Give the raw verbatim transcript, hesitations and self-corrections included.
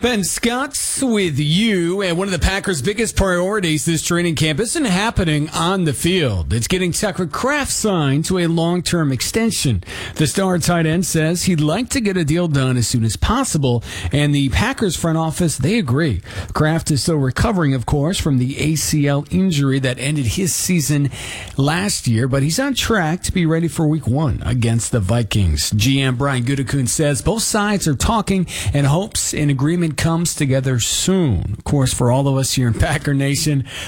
Ben Scott's with you, and one of the Packers' biggest priorities this training camp isn't happening on the field. It's getting Tucker Kraft signed to a long-term extension. The star tight end says he'd like to get a deal done as soon as possible, and the Packers front office, they agree. Kraft is still recovering, of course, from the A C L injury that ended his season last year, but he's on track to be ready for week one against the Vikings. G M Brian Gutekunst says both sides are talking and hopes an agreement comes together soon. Of course, for all of us here in Packer Nation,